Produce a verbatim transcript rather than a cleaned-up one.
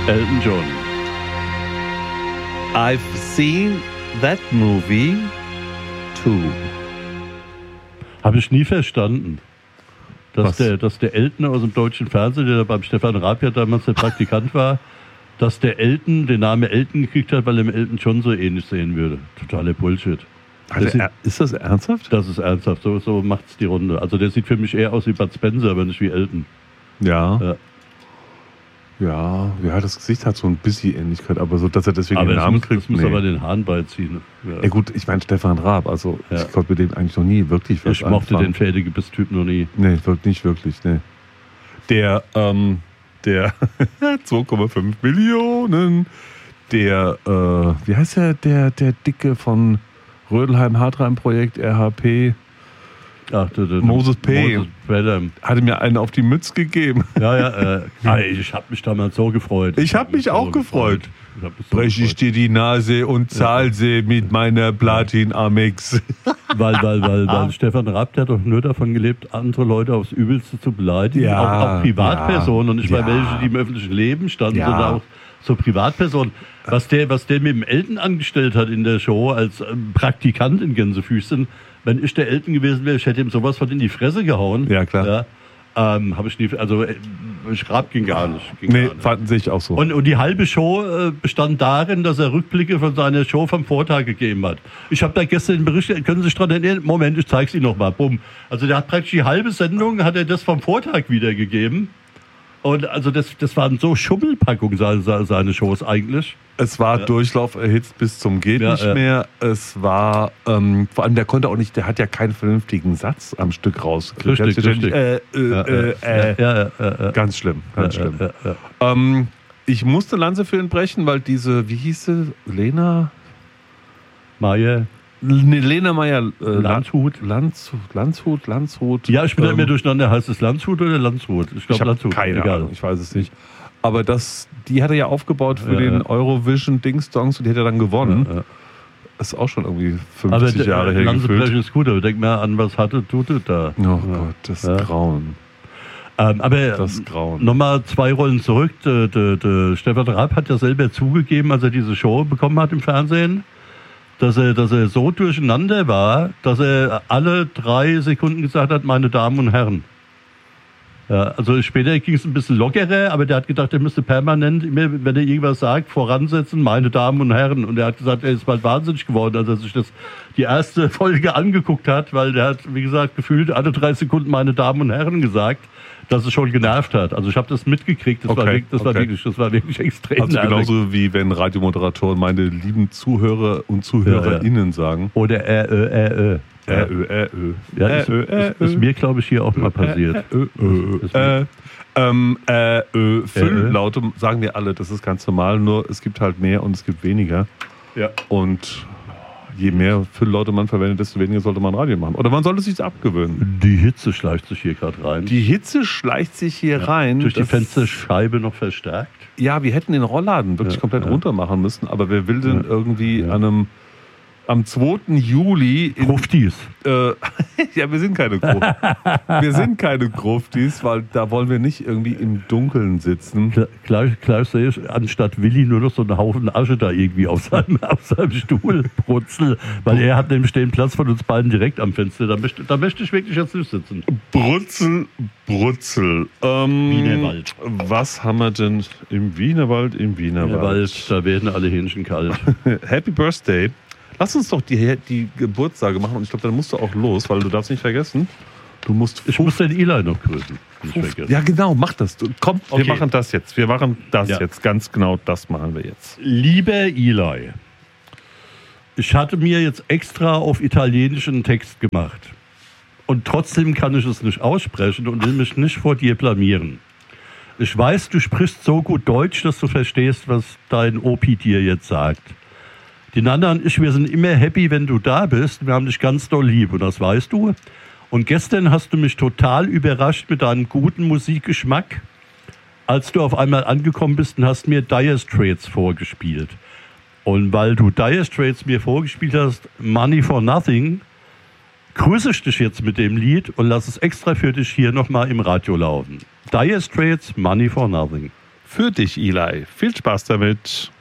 Elton John. I've seen that movie too. Habe ich nie verstanden. Dass der, dass der Elton aus dem deutschen Fernsehen, der beim Stefan Raab ja damals der Praktikant war, dass der Elton den Namen Elton gekriegt hat, weil er dem Elton John so ähnlich sehen würde. Totaler Bullshit. Also sieht, ist das ernsthaft? Das ist ernsthaft. So, so macht es die Runde. Also der sieht für mich eher aus wie Bud Spencer, aber nicht wie Elton. Ja. Ja. Ja, ja, das Gesicht hat so ein bisschen Ähnlichkeit, aber so, dass er deswegen aber den Namen muss, kriegt. Das muss nee. aber den Hahn beiziehen. Ja, ja gut, ich meine Stefan Raab, also ja. Ich konnte mit dem eigentlich noch nie wirklich was Ich mochte anfangen. den Pferdegebiss-Typ noch nie. Nee, nicht wirklich, nee. Der, ähm, der zwei Komma fünf Millionen, der, äh, wie heißt der, der, der Dicke von Rödelheim-Hartheim-Projekt, R H P, Ach, der, der, Moses P. Moses P. Hatte mir einen auf die Mütze gegeben. Ja, ja, äh, ich habe mich damals so gefreut. Ich, ich habe mich, mich auch so gefreut. gefreut. Ich so Breche ich dir die Nase und zahl sie mit meiner Platin-Amex. Weil, weil, weil, weil Stefan Raab, der hat doch nur davon gelebt, andere Leute aufs Übelste zu beleidigen. Ja, auch, auch Privatpersonen ja, und nicht mal ja. welche, die im öffentlichen Leben standen, ja. sondern auch so Privatpersonen. Was der, was der mit dem Elton angestellt hat in der Show als ähm, Praktikant in Gänsefüßchen, wenn ich der Elton gewesen wäre, ich hätte ihm sowas von in die Fresse gehauen. Ja, klar. Ja, ähm, habe ich nie, also ich Raab ging gar nicht. Ging nee, gar nicht. fanden sich auch so. Und, und die halbe Show äh, bestand darin, dass er Rückblicke von seiner Show vom Vortag gegeben hat. Ich habe da gestern den Bericht, können Sie sich daran erinnern? Moment, ich zeige es Ihnen nochmal. Bumm. Also der hat praktisch die halbe Sendung, hat er das vom Vortag wiedergegeben. Und also das, das waren so Schummelpackungen, seine, seine Shows eigentlich. Es war ja. Durchlauf erhitzt bis zum geht ja, nicht ja. mehr. Es war, ähm, vor allem der konnte auch nicht, der hat ja keinen vernünftigen Satz am Stück rausgekriegt. Richtig, richtig. Äh, äh, ja, äh, äh. Ja, ja, ja, ja. Ganz schlimm, ganz ja, schlimm. Ja, ja, ja. Ähm, ich musste Lanze für ihn brechen, weil diese, wie hieß sie, Lena? Mayer. Nee, Lena Meyer. Äh, Landshut. Landshut, Landshut, Landshut. Ja, ich bin ähm, da immer durcheinander. Heißt es Landshut oder Landshut? Ich glaube Landshut. Keine Egal. Ahnung, ich weiß es nicht. Aber das, die hat er ja aufgebaut für ja, den ja. Eurovision-Dings-Dongs und die hat er dann gewonnen. Ja, ja. Das ist auch schon irgendwie fünfzig aber Jahre her Lanzebrechen gefühlt. ist gut, aber denk mal an, was hatte Tute da. Oh ja. Gott, das ja. Grauen. Ähm, aber das Grauen. Nochmal zwei Rollen zurück. Der, der, der Stefan Raab hat ja selber zugegeben, als er diese Show bekommen hat im Fernsehen, dass er, dass er so durcheinander war, dass er alle drei Sekunden gesagt hat, meine Damen und Herren. Ja, also später ging es ein bisschen lockerer, aber der hat gedacht, er müsste permanent, immer, wenn er irgendwas sagt, voransetzen, meine Damen und Herren. Und er hat gesagt, er ist bald wahnsinnig geworden, als er sich das, die erste Folge angeguckt hat, weil der hat, wie gesagt, gefühlt alle drei Sekunden meine Damen und Herren gesagt, dass es schon genervt hat. Also ich habe das mitgekriegt, das, okay, war, wirklich, das, okay. war wirklich, das war wirklich extrem Also nervig. genauso wie wenn Radiomoderatoren meine lieben Zuhörer und ZuhörerInnen ja, ja. sagen. Oder R, Ö, R, Ö. R, Ö, R, Ö. Ja, ist, ist, ist mir, glaube ich, hier auch mal passiert. Ö, Ö, Ö. Ähm, äh, Ö, Fülllaute sagen wir alle, das ist ganz normal, nur es gibt halt mehr und es gibt weniger. Ja. Und je mehr Fülllaute man verwendet, desto weniger sollte man Radio machen. Oder man sollte es sich abgewöhnen. Die Hitze schleicht sich hier gerade rein. Die Hitze schleicht sich hier ja. rein. Durch die Fensterscheibe noch verstärkt. Ja, wir hätten den Rollladen wirklich ja, komplett ja. runter machen müssen, aber wer will denn ja. irgendwie ja. an einem am zweiten Juli in, Gruftis. Äh, ja, wir sind keine Gruftis. Wir sind keine Gruftis, weil da wollen wir nicht irgendwie im Dunkeln sitzen. Gleich, gleich sehe ich anstatt Willi nur noch so einen Haufen Asche da irgendwie auf seinem, auf seinem Stuhl brutzeln, weil er hat nämlich den Platz von uns beiden direkt am Fenster. Da möchte, da möchte ich wirklich jetzt nicht sitzen. Brutzel, Brutzel. Ähm, Wienerwald. Was haben wir denn im Wienerwald? Im Wienerwald. Wienerwald, da werden alle Hähnchen kalt. Happy Birthday. Lass uns doch die, die Geburtstage machen und ich glaube, dann musst du auch los, weil du darfst nicht vergessen, du musst... Ich muss den Eli noch grüßen. Ja genau, mach das. Du, komm, okay. wir machen das jetzt. Wir machen das ja. jetzt. Ganz genau das machen wir jetzt. Lieber Eli, ich hatte mir jetzt extra auf Italienisch einen Text gemacht. Und trotzdem kann ich es nicht aussprechen und will mich nicht vor dir blamieren. Ich weiß, du sprichst so gut Deutsch, dass du verstehst, was dein Opi dir jetzt sagt. Die Nana und ich, wir sind immer happy, wenn du da bist. Wir haben dich ganz doll lieb und das weißt du. Und gestern hast du mich total überrascht mit deinem guten Musikgeschmack, als du auf einmal angekommen bist und hast mir Dire Straits vorgespielt. Und weil du Dire Straits mir vorgespielt hast, Money for Nothing, grüße ich dich jetzt mit dem Lied und lass es extra für dich hier nochmal im Radio laufen. Dire Straits, Money for Nothing. für dich, Eli. Viel Spaß damit.